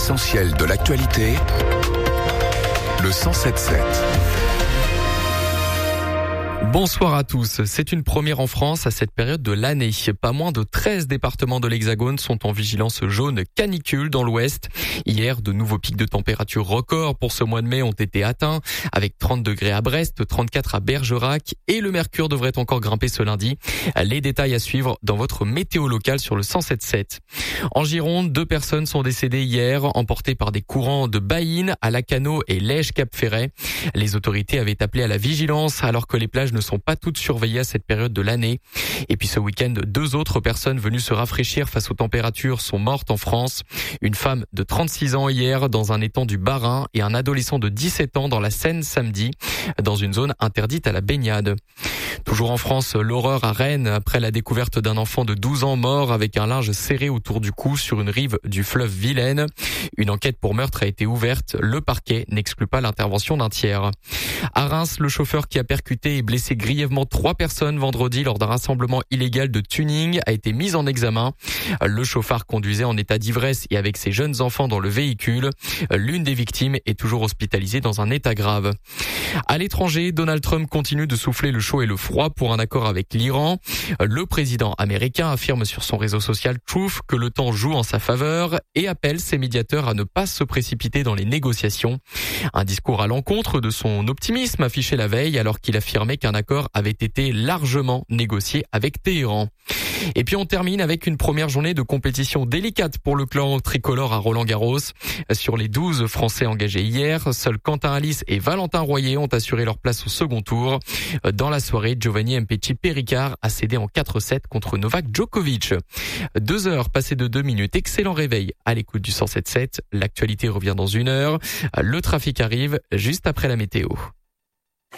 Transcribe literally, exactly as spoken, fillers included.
L'essentiel de l'actualité, le cent sept sept. Bonsoir à tous. C'est une première en France à cette période de l'année. Pas moins de treize départements de l'Hexagone sont en vigilance jaune canicule dans l'ouest. Hier, de nouveaux pics de température records pour ce mois de mai ont été atteints, avec trente degrés à Brest, trente-quatre à Bergerac, et le mercure devrait encore grimper ce lundi. Les détails à suivre dans votre météo locale sur le cent sept sept. En Gironde, deux personnes sont décédées hier, emportées par des courants de Baïnes à Lacanau et Lège-Cap-Ferret. Les autorités avaient appelé à la vigilance alors que les plages ne sont pas toutes surveillées à cette période de l'année. Et puis ce week-end, deux autres personnes venues se rafraîchir face aux températures sont mortes en France. Une femme de trente-six ans hier dans un étang du Bas-Rhin et un adolescent de dix-sept ans dans la Seine samedi, dans une zone interdite à la baignade. Toujours en France, l'horreur à Rennes après la découverte d'un enfant de douze ans mort avec un linge serré autour du cou sur une rive du fleuve Vilaine. Une enquête pour meurtre a été ouverte. Le parquet n'exclut pas l'intervention d'un tiers. À Reims, le chauffeur qui a percuté et blessé grièvement trois personnes vendredi lors d'un rassemblement illégal de tuning a été mis en examen. Le chauffard conduisait en état d'ivresse et avec ses jeunes enfants dans le véhicule. L'une des victimes est toujours hospitalisée dans un état grave. À l'étranger, Donald Trump continue de souffler le chaud et le froid pour un accord avec l'Iran. Le président américain affirme sur son réseau social Truth que le temps joue en sa faveur et appelle ses médiateurs à ne pas se précipiter dans les négociations. Un discours à l'encontre de son optimisme affiché la veille alors qu'il affirmait qu'un accord avait été largement négocié avec Téhéran. Et puis on termine avec une première journée de compétition délicate pour le clan tricolore à Roland-Garros. Sur les douze Français engagés hier, seuls Quentin Halys et Valentin Royer ont assuré leur place au second tour. Dans la soirée, Giovanni Mpetshi Péricard a cédé en quatre sept contre Novak Djokovic. Deux heures passées de deux minutes. Excellent réveil à l'écoute du cent sept sept. L'actualité revient dans une heure. Le trafic arrive juste après la météo.